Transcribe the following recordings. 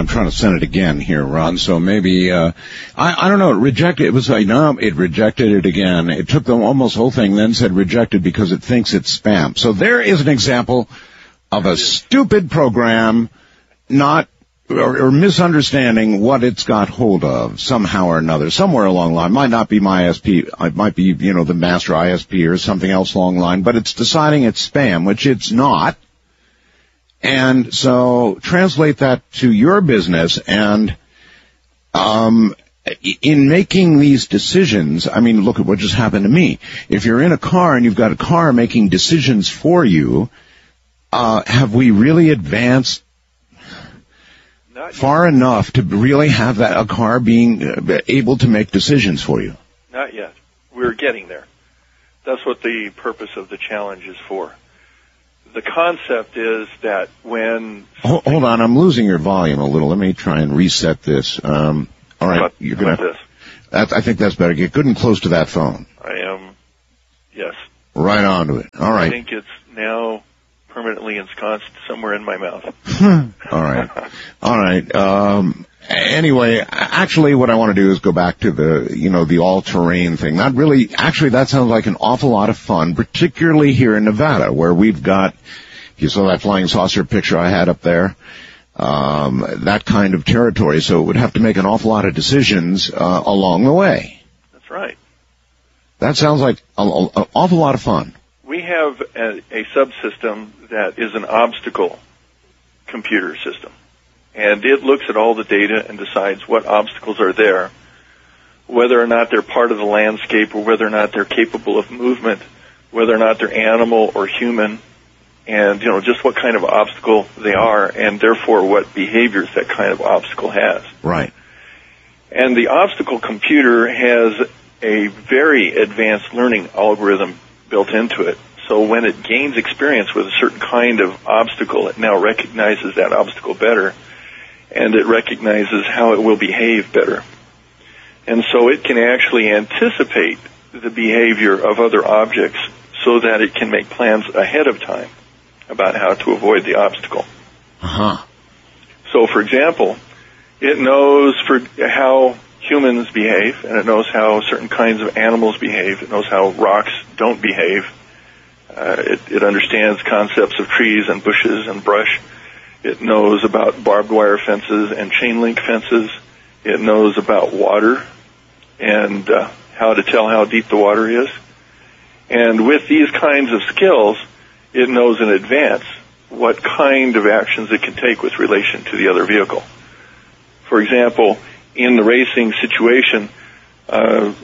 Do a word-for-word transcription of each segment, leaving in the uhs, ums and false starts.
I'm trying to send it again here, Ron. So maybe, uh, I, I don't know, it rejected, it was like, no, it rejected it again. It took the almost whole thing, then said rejected because it thinks it's spam. So there is an example of a stupid program not, or, or misunderstanding what it's got hold of somehow or another, somewhere along the line. It might not be my I S P, it might be, you know, the master I S P or something else along the line, but it's deciding it's spam, which it's not. And so translate that to your business, and um in making these decisions, I mean, look at what just happened to me. If you're in a car and you've got a car making decisions for you, uh have we really advanced Not far yet. enough to really have that a car being uh, able to make decisions for you? Not yet. We're getting there. That's what the purpose of the challenge is for. The concept is that when... Hold, hold on, I'm losing your volume a little. Let me try and reset this. Um, all right, about, you're gonna. this? That, I think that's better. Get good and close to that phone. I am, yes. Right onto it. All right. I think it's now permanently ensconced somewhere in my mouth. All right. All right. Um, anyway, actually what I want to do is go back to the, you know, the all-terrain thing. Not really, actually that sounds like an awful lot of fun, particularly here in Nevada, where we've got, you saw that flying saucer picture I had up there, um, that kind of territory, so it would have to make an awful lot of decisions uh, along the way. That's right. That sounds like an awful lot of fun. We have a, a subsystem that is an obstacle computer system. And it looks at all the data and decides what obstacles are there, whether or not they're part of the landscape or whether or not they're capable of movement, whether or not they're animal or human, and, you know, just what kind of obstacle they are, and therefore what behaviors that kind of obstacle has. Right. And the obstacle computer has a very advanced learning algorithm built into it. So when it gains experience with a certain kind of obstacle, it now recognizes that obstacle better, and it recognizes how it will behave better. And so it can actually anticipate the behavior of other objects so that it can make plans ahead of time about how to avoid the obstacle. Uh-huh. So, for example, it knows for how humans behave, and it knows how certain kinds of animals behave. It knows how rocks don't behave. Uh, it, it understands concepts of trees and bushes and brush. It knows about barbed wire fences and chain link fences. It knows about water and uh, how to tell how deep the water is. And with these kinds of skills, it knows in advance what kind of actions it can take with relation to the other vehicle. For example, in the racing situation, uh,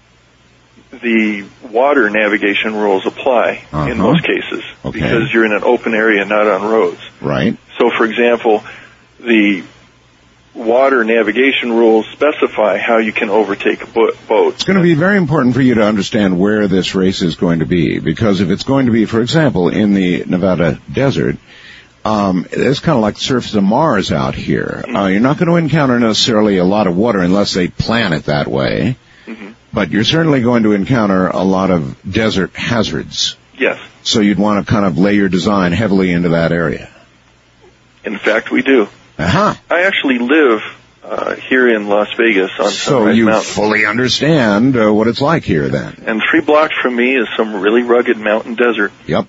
the water navigation rules apply uh-huh. in most cases okay. because you're in an open area, not on roads. Right. So, for example, the water navigation rules specify how you can overtake a bo- boat. It's going to be very important for you to understand where this race is going to be, because if it's going to be, for example, in the Nevada desert, um, it's kind of like the surface of Mars out here. Mm-hmm. Uh, you're not going to encounter necessarily a lot of water unless they plan it that way, mm-hmm. but you're certainly going to encounter a lot of desert hazards. Yes. So you'd want to kind of lay your design heavily into that area. In fact, we do. Uh-huh. I actually live uh, here in Las Vegas on So Sunrise you Mountain. fully understand uh, what it's like here then. And three blocks from me is some really rugged mountain desert. Yep.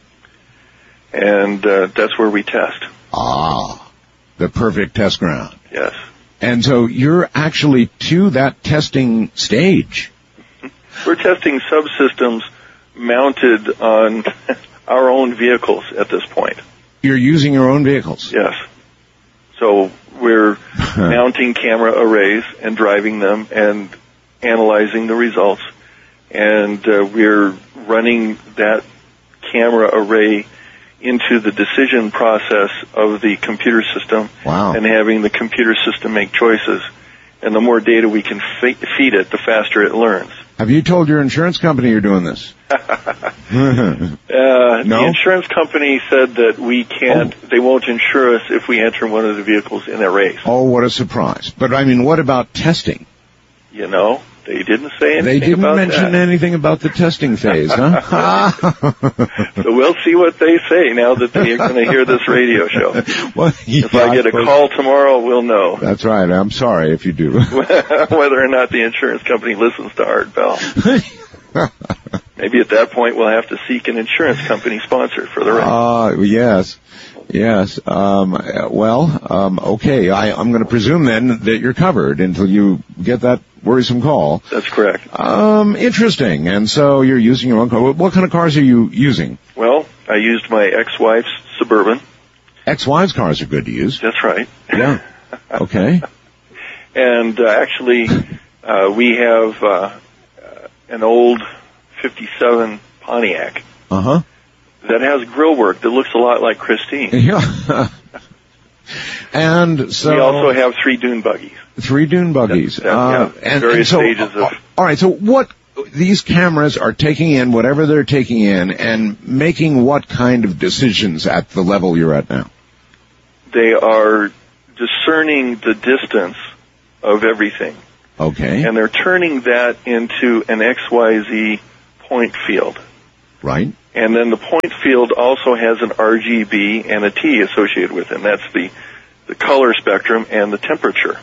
And uh, that's where we test. Ah, the perfect test ground. Yes. And so you're actually to that testing stage. We're testing subsystems mounted on our own vehicles at this point. You're using your own vehicles? Yes. So we're mounting camera arrays and driving them and analyzing the results. And uh, we're running that camera array into the decision process of the computer system. Wow. And having the computer system make choices. And the more data we can fe- feed it, the faster it learns. Have you told your insurance company you're doing this? uh, no? The insurance company said that we can't, oh. they won't insure us if we enter one of the vehicles in a race. Oh, what a surprise. But, I mean, what about testing? You know, They didn't say anything They didn't about mention that. anything about the testing phase, huh? So we'll see what they say now that they're going to hear this radio show. Well, yeah, If I get a suppose- call tomorrow, we'll know That's right. I'm sorry if you do. whether or not the insurance company listens to Art Bell. Maybe at that point we'll have to seek an insurance company sponsor for the race. Uh, yes. Yes. Um, uh, well, um, okay. I, I'm going to presume then that you're covered until you get that worrisome call. That's correct. Um, interesting. And so you're using your own car. What kind of cars are you using? Well, I used my ex-wife's Suburban. Ex-wives cars are good to use. That's right. Yeah. Okay. And uh, actually, uh, we have uh, uh, an old fifty-seven Pontiac Uh-huh. that has grill work that looks a lot like Christine. Yeah. And so We also have three dune buggies. three dune buggies. That- that- uh, yeah, and, various and so, stages of- uh, all right. So what these cameras are taking in, whatever they're taking in, and making what kind of decisions at the level you're at now? They are discerning the distance of everything, Okay. and they're turning that into an X Y Z point field. Right. And then the point field also has an R G B and a T associated with it, and that's the, the color spectrum and the temperature.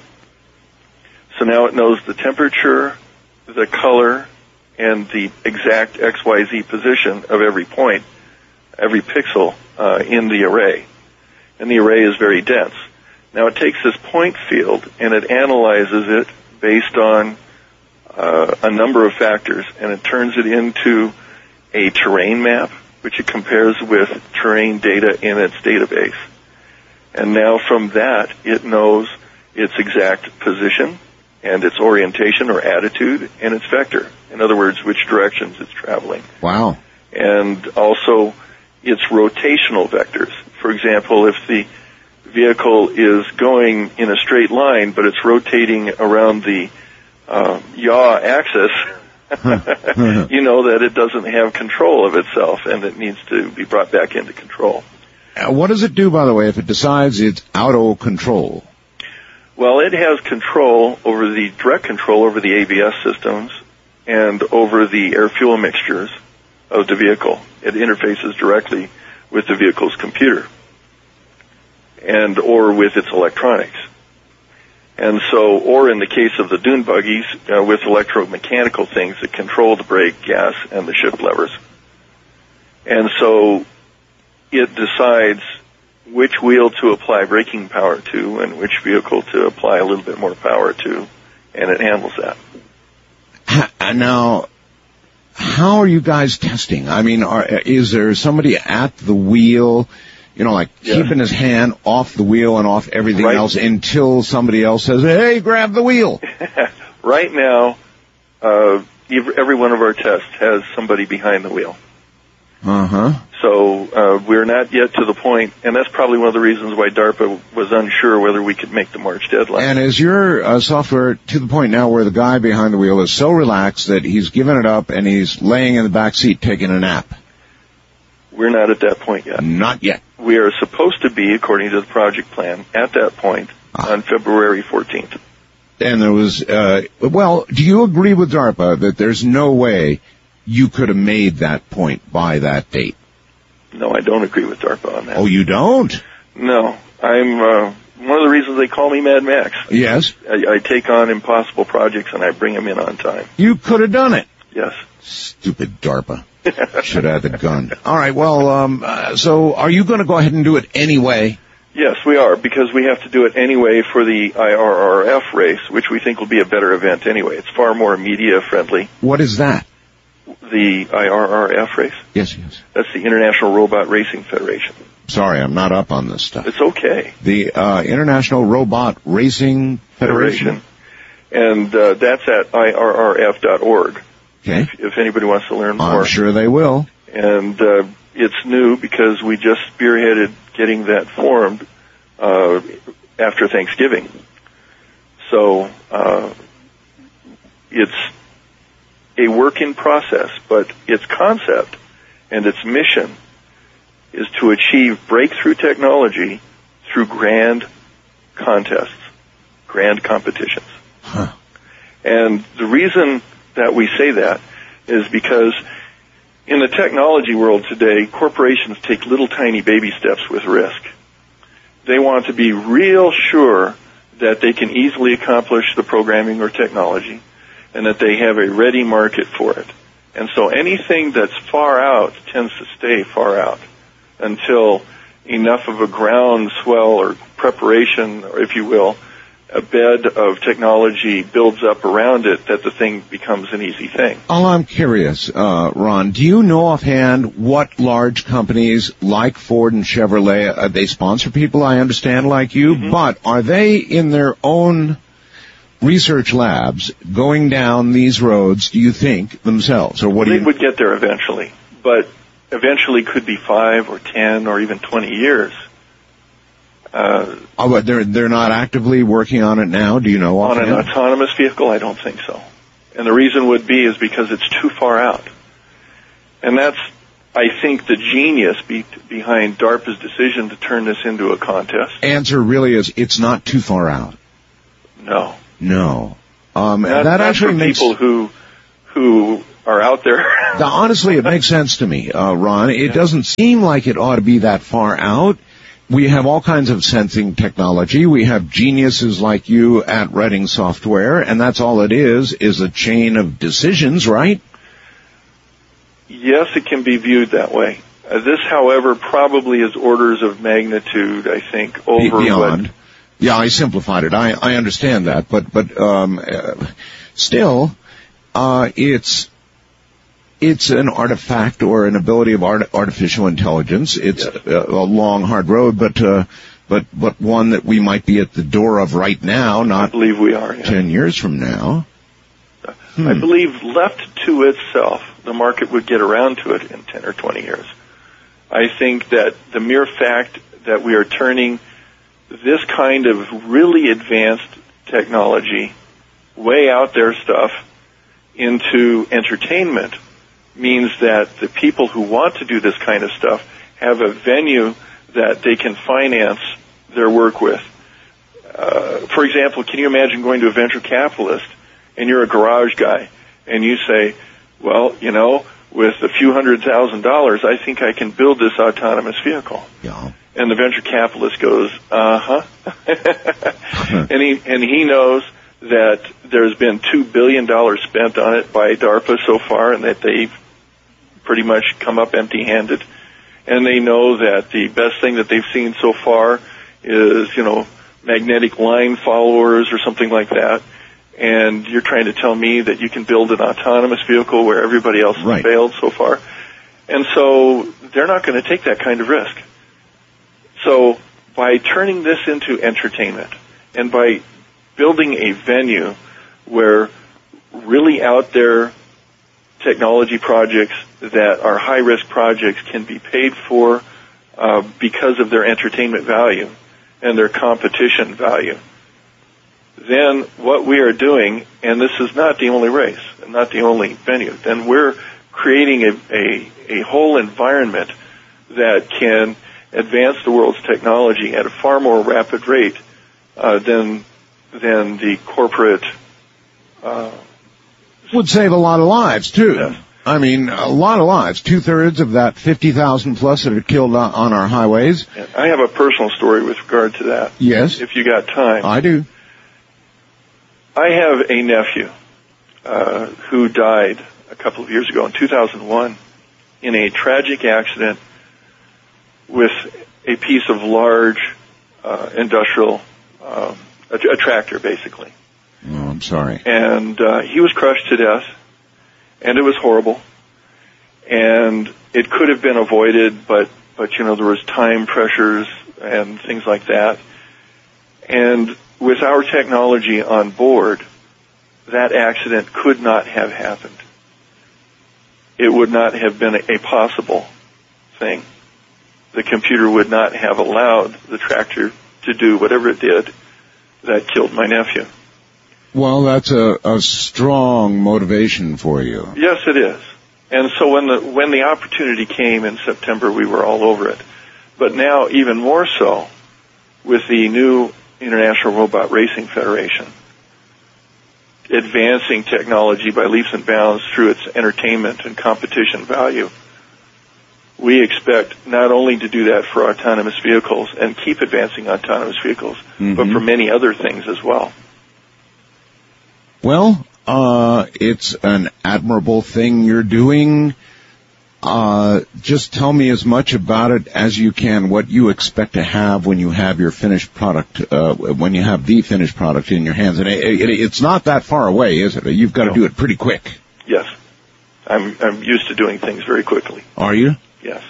So now it knows the temperature, the color, and the exact X Y Z position of every point, every pixel uh, in the array. And the array is very dense. Now it takes this point field and it analyzes it based on uh, a number of factors, and it turns it into a terrain map, which it compares with terrain data in its database. And now from that, it knows its exact position and its orientation or attitude and its vector. In other words, which directions it's traveling. Wow. And also its rotational vectors. For example, if the vehicle is going in a straight line, but it's rotating around the uh, yaw axis, you know that it doesn't have control of itself and it needs to be brought back into control. Uh, what does it do, by the way, if it decides it's out of control? Well, it has control over the direct control over the A B S systems and over the air-fuel mixtures of the vehicle. It interfaces directly with the vehicle's computer and or with its electronics. And so, or in the case of the dune buggies, uh, with electromechanical things that control the brake, gas, and the shift levers. And so it decides which wheel to apply braking power to and which vehicle to apply a little bit more power to, and it handles that. Ha- Now, how are you guys testing? I mean, are, is there somebody at the wheel, you know, like Yes. keeping his hand off the wheel and off everything Right. else until somebody else says, hey, grab the wheel? Right now, uh, ev- every one of our tests has somebody behind the wheel. Uh-huh. So uh, we're not yet to the point, and that's probably one of the reasons why DARPA was unsure whether we could make the March deadline. And is your uh, software to the point now where the guy behind the wheel is so relaxed that he's given it up and he's laying in the back seat taking a nap? We're not at that point yet. Not yet. We are supposed to be, according to the project plan, at that point Ah. on February fourteenth. And there was, uh, well, do you agree with DARPA that there's no way you could have made that point by that date? No, I don't agree with DARPA on that. Oh, you don't? No, I'm, uh, one of the reasons they call me Mad Max. Yes. I, I take on impossible projects and I bring them in on time. You could have done it. Yes. Stupid DARPA. Should have had the gun. All right, well, um, uh, so are you going to go ahead and do it anyway? Yes, we are, because we have to do it anyway for the I R R F race, which we think will be a better event anyway. It's far more media friendly. What is that? The I R R F race? Yes, yes. That's the International Robot Racing Federation. Sorry, I'm not up on this stuff. It's okay. The uh, International Robot Racing Federation. And uh, that's at I R R F dot org. Okay. If, if anybody wants to learn more. I'm sure they will. And uh, it's new because we just spearheaded getting that formed uh, after Thanksgiving. So uh, it's a work in process, but its concept and its mission is to achieve breakthrough technology through grand contests, grand competitions. Huh. And the reason that we say that is because in the technology world today, corporations take little tiny baby steps with risk. They want to be real sure that they can easily accomplish the programming or technology and that they have a ready market for it. And so anything that's far out tends to stay far out until enough of a groundswell or preparation, or if you will, a bed of technology builds up around it that the thing becomes an easy thing. All I'm curious, uh, Ron, do you know offhand what large companies like Ford and Chevrolet, uh, they sponsor people, I understand, like you, mm-hmm. but are they in their own research labs going down these roads, do you think, themselves? Or what they do you... would get there eventually, but eventually could be five or ten or even twenty years. Uh, oh, but they're they're not actively working on it now. Do you know? On an offhand? autonomous vehicle, I don't think so. And the reason would be is because it's too far out. And that's, I think, the genius be, behind DARPA's decision to turn this into a contest. Answer really is it's not too far out. No. No. Um, not, that not actually for makes people who who are out there. Now, honestly, it makes sense to me, uh, Ron. It yeah. doesn't seem like it ought to be that far out. We have all kinds of sensing technology. We have geniuses like you at writing software, and that's all it is, is a chain of decisions, right? Yes, it can be viewed that way. Uh, this, however, probably is orders of magnitude, I think, over Beyond. what... Yeah, I simplified it. I, I understand that, but, but, um, uh, still, uh, it's, It's an artifact or an ability of art, artificial intelligence. It's yes. a, a long, hard road, but uh, but but one that we might be at the door of right now, not I believe we are, yeah. ten years from now. Hmm. I believe left to itself, the market would get around to it in ten or twenty years. I think that the mere fact that we are turning this kind of really advanced technology, way out there stuff, into entertainment means that the people who want to do this kind of stuff have a venue that they can finance their work with. Uh, for example, can you imagine going to a venture capitalist and you're a garage guy and you say, well, you know, with a few hundred thousand dollars, I think I can build this autonomous vehicle. Yeah. And the venture capitalist goes, uh-huh. and he and he knows that there's been two billion dollars spent on it by DARPA so far and that they've pretty much come up empty-handed. And they know that the best thing that they've seen so far is, you know, magnetic line followers or something like that. And you're trying to tell me that you can build an autonomous vehicle where everybody else has right. failed so far. And so they're not going to take that kind of risk. So by turning this into entertainment and by building a venue where really out there technology projects that are high-risk projects can be paid for uh, because of their entertainment value and their competition value, then what we are doing, and this is not the only race, and not the only venue, then we're creating a, a, a whole environment that can advance the world's technology at a far more rapid rate uh, than than the corporate uh, would save a lot of lives too. Yes. I mean, a lot of lives. Two thirds of that fifty thousand plus that are killed on, on our highways. I have a personal story with regard to that. Yes, if you got time. I do. I have a nephew uh, who died a couple of years ago in two thousand one in a tragic accident with a piece of large uh, industrial. Um, A, a tractor, basically. Oh, I'm sorry. And uh, he was crushed to death, and it was horrible. And it could have been avoided, but, but you know, there was time pressures and things like that. And with our technology on board, that accident could not have happened. It would not have been a, a possible thing. The computer would not have allowed the tractor to do whatever it did that killed my nephew. Well, that's a, a strong motivation for you. Yes, it is. And so when the when the opportunity came in September, we were all over it. But now, even more so, with the new International Robot Racing Federation, advancing technology by leaps and bounds through its entertainment and competition value. We expect not only to do that for autonomous vehicles and keep advancing autonomous vehicles, mm-hmm. but for many other things as well. Well, uh, it's an admirable thing you're doing. Uh, just tell me as much about it as you can, what you expect to have when you have your finished product, uh, when you have the finished product in your hands. And it, it, it's not that far away, is it? You've got to no. do it pretty quick. Yes. I'm, I'm used to doing things very quickly. Are you? Yes.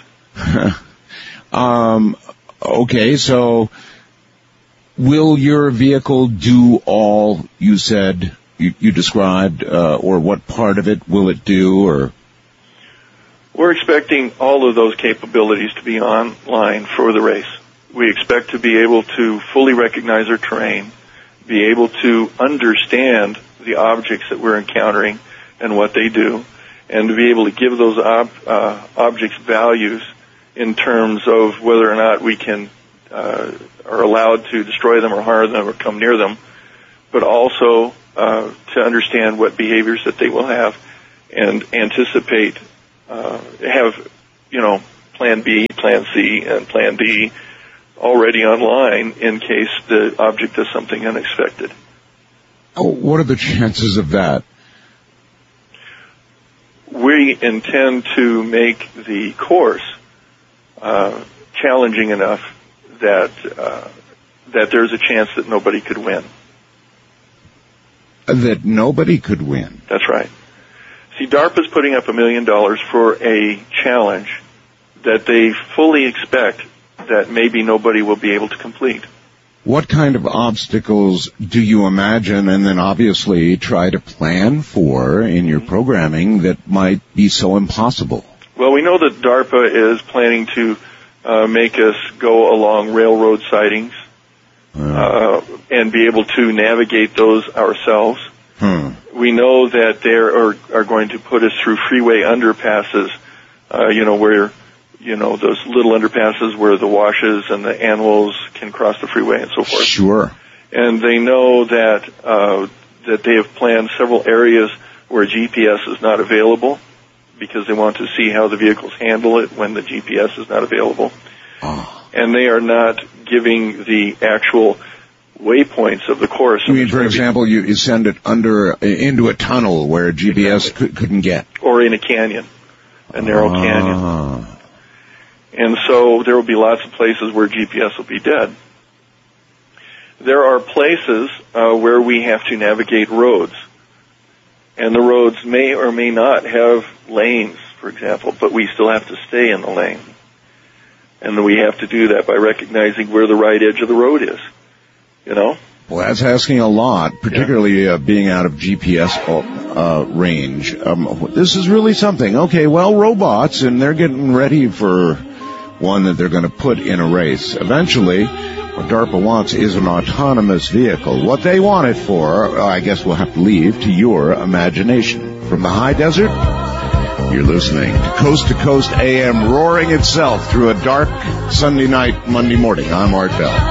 um, okay, so will your vehicle do all you said you, you described, uh, or what part of it will it do, or? We're expecting all of those capabilities to be online for the race. We expect to be able to fully recognize our terrain, be able to understand the objects that we're encountering and what they do, and to be able to give those ob- uh, objects values in terms of whether or not we can uh, are allowed to destroy them or harm them or come near them, but also uh, to understand what behaviors that they will have and anticipate, uh, have, you know, Plan B, Plan C, and Plan D already online in case the object does something unexpected. Oh, what are the chances of that? We intend to make the course uh, challenging enough that uh, that there's a chance that nobody could win. That nobody could win? That's right. See, DARPA's putting up a million dollars for a challenge that they fully expect that maybe nobody will be able to complete. What kind of obstacles do you imagine and then obviously try to plan for in your programming that might be so impossible? Well, we know that DARPA is planning to uh, make us go along railroad sidings uh, uh, and be able to navigate those ourselves. Hmm. We know that they are, are going to put us through freeway underpasses, uh, you know, where you know, those little underpasses where the washes and the animals can cross the freeway and so forth. Sure. And they know that uh, that they have planned several areas where G P S is not available because they want to see how the vehicles handle it when the G P S is not available. Oh. And they are not giving the actual waypoints of the course. You mean, for example, you, you send it under into a tunnel where G P S exactly. could, couldn't get? Or in a canyon, a narrow ah. canyon. And so there will be lots of places where G P S will be dead. There are places uh, where we have to navigate roads. And the roads may or may not have lanes, for example, but we still have to stay in the lane. And we have to do that by recognizing where the right edge of the road is, you know? Well, that's asking a lot, particularly uh, being out of G P S uh, range. Um, this is really something. Okay, well, robots, and they're getting ready for one that they're going to put in a race. Eventually, what DARPA wants is an autonomous vehicle. What they want it for, I guess we'll have to leave to your imagination. From the high desert, you're listening to Coast to Coast A M, roaring itself through a dark Sunday night, Monday morning. I'm Art Bell.